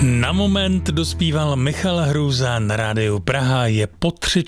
Na moment dospíval Michal Hrůza na rádiu Praha, je po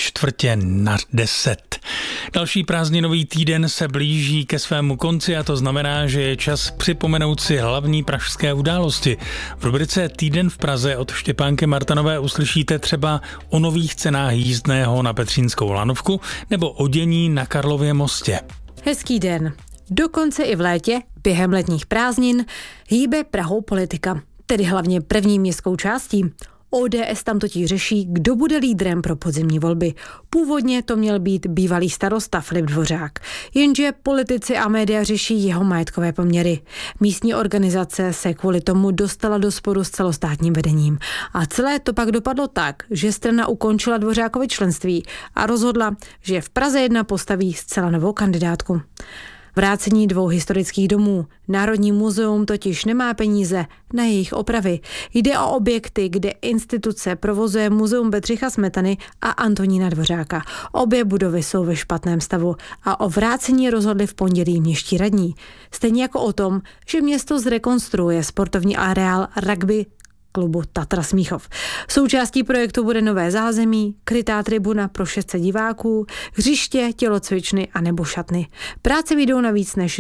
9:45. Další prázdninový týden se blíží ke svému konci a to znamená, že je čas připomenout si hlavní pražské události. V rubrice Týden v Praze od Štěpánky Martanové uslyšíte třeba o nových cenách jízdného na Petřínskou lanovku nebo o dění na Karlově mostě. Hezký den. Dokonce i v létě, během letních prázdnin, hýbe Prahou politika. Tedy hlavně první městskou částí. ODS tam totiž řeší, kdo bude lídrem pro podzimní volby. Původně to měl být bývalý starosta Filip Dvořák. Jenže politici a média řeší jeho majetkové poměry. Místní organizace se kvůli tomu dostala do sporu s celostátním vedením. A celé to pak dopadlo tak, že strana ukončila Dvořákovi členství a rozhodla, že v Praze 1 postaví zcela novou kandidátku. Vrácení 2 historických domů. Národní muzeum totiž nemá peníze na jejich opravy. Jde o objekty, kde instituce provozuje muzeum Bedřicha Smetany a Antonína Dvořáka. Obě budovy jsou ve špatném stavu a o vrácení rozhodli v pondělí městští radní. Stejně jako o tom, že město zrekonstruuje sportovní areál rugby klubu Tatra Smíchov. Součástí projektu bude nové zázemí, krytá tribuna pro 600 diváků, hřiště, tělocvičny a nebo šatny. Práce vyjdou na víc než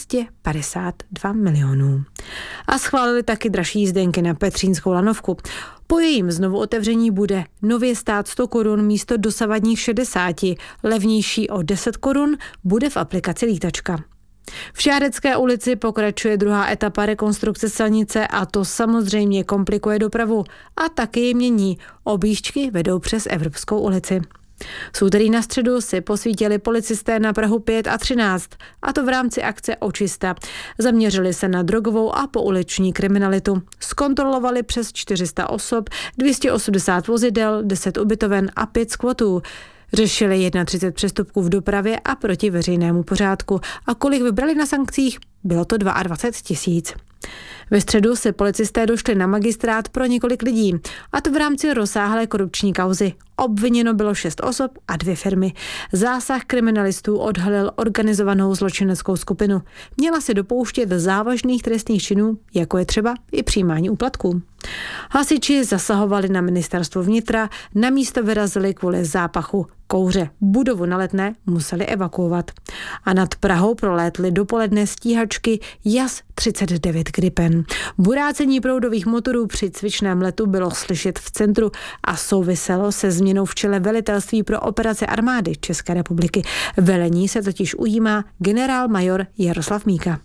252 milionů. A schválili taky dražší jízdenky na Petřínskou lanovku. Po jejím znovu otevření bude nově stát 100 korun místo dosavadních 60, levnější o 10 korun bude v aplikaci Lítačka. V Šárecké ulici pokračuje druhá etapa rekonstrukce silnice a to samozřejmě komplikuje dopravu a taky ji mění. Objížďky vedou přes Evropskou ulici. Z úterý na středu si posvítili policisté na Prahu 5 a 13, a to v rámci akce Očista. Zaměřili se na drogovou a pouliční kriminalitu. Zkontrolovali přes 400 osob, 280 vozidel, 10 ubytoven a 5 skvotů. Řešili 31 přestupků v dopravě a proti veřejnému pořádku. A kolik vybrali na sankcích? Bylo to 22 000. Ve středu se policisté došli na magistrát pro několik lidí, a to v rámci rozsáhlé korupční kauzy. Obviněno bylo 6 osob a 2 firmy. Zásah kriminalistů odhalil organizovanou zločineckou skupinu. Měla se dopouštět závažných trestných činů, jako je třeba i přijímání úplatků. Hasiči zasahovali na ministerstvo vnitra, na místo vyrazili kvůli zápachu kouře. Budovu na Letné museli evakuovat. A nad Prahou prolétly dopoledne stíhačky JAS 39 Gripen. Burácení proudových motorů při cvičném letu bylo slyšet v centru a souviselo se změnou v čele velitelství pro operace armády České republiky. Velení se totiž ujímá generál major Jaroslav Míka.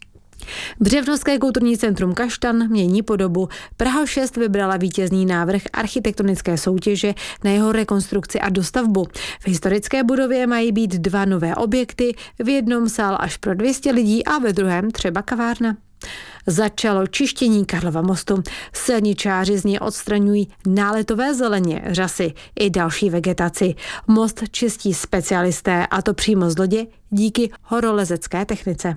Břevnovské kulturní centrum Kaštan mění podobu. Praha 6 vybrala vítězný návrh architektonické soutěže na jeho rekonstrukci a dostavbu. V historické budově mají být 2 nové objekty, v jednom sál až pro 200 lidí a ve druhém třeba kavárna. Začalo čištění Karlova mostu. Silničáři z něj odstraňují náletové zeleně, řasy i další vegetaci. Most čistí specialisté, a to přímo z lodě díky horolezecké technice.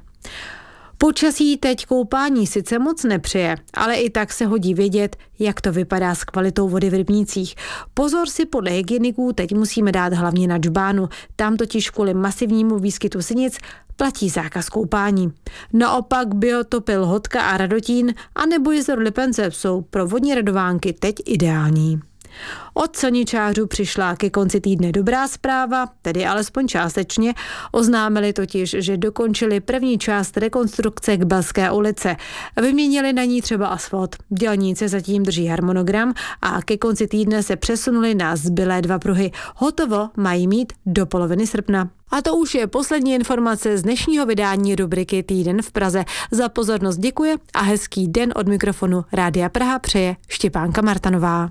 Počasí teď koupání sice moc nepřeje, ale i tak se hodí vědět, jak to vypadá s kvalitou vody v rybnících. Pozor si podle hygieniků teď musíme dát hlavně na Džbánu. Tam totiž kvůli masivnímu výskytu sinic platí zákaz koupání. Naopak biotopy Lhotka a Radotín a nebo jezero Lipence jsou pro vodní radovánky teď ideální. Od silničářů přišla ke konci týdne dobrá zpráva, tedy alespoň částečně. Oznámili totiž, že dokončili první část rekonstrukce k Belské ulice. Vyměnili na ní třeba asfalt. Dělníci zatím drží harmonogram a ke konci týdne se přesunuli na zbylé 2 pruhy. Hotovo mají mít do poloviny srpna. A to už je poslední informace z dnešního vydání rubriky Týden v Praze. Za pozornost děkuje a hezký den od mikrofonu Rádia Praha přeje Štěpánka Martanová.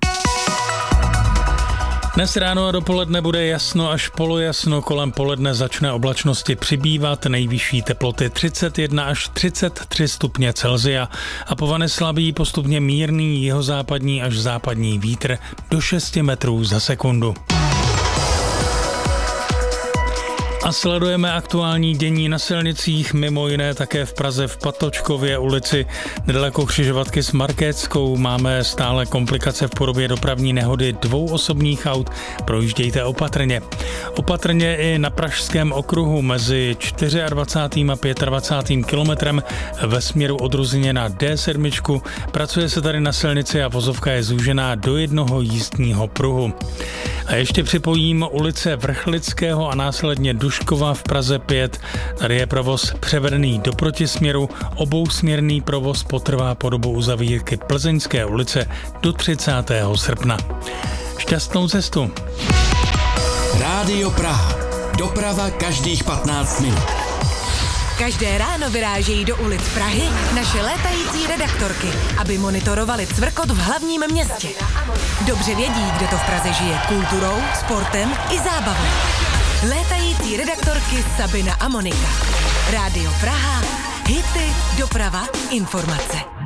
Dnes ráno a dopoledne bude jasno až polojasno, kolem poledne začne oblačnosti přibývat, nejvyšší teploty 31 až 33 stupně Celsia a povane slabý postupně mírný jihozápadní až západní vítr do 6 metrů za sekundu. A sledujeme aktuální dění na silnicích, mimo jiné také v Praze v Patočkově ulici nedaleko křižovatky s Markétskou. Máme stále komplikace v podobě dopravní nehody 2 osobních aut, projíždějte opatrně. Opatrně i na Pražském okruhu mezi 24. a 25. kilometrem ve směru od Ruzyně na D7. Pracuje se tady na silnici a vozovka je zúžená do jednoho jízdního pruhu. A ještě připojím ulice Vrchlického a následně Duškova v Praze 5. Tady je provoz převedený do protisměru. Obousměrný provoz potrvá po dobu uzavírky Plzeňské ulice do 30. srpna. Šťastnou cestu. Rádio Praha. Doprava každých 15 minut. Každé ráno vyrážejí do ulic Prahy naše létající redaktorky, aby monitorovali cvrkot v hlavním městě. Dobře vědí, kde to v Praze žije kulturou, sportem i zábavou. Létající redaktorky Sabina a Monika. Rádio Praha. Hity, doprava, informace.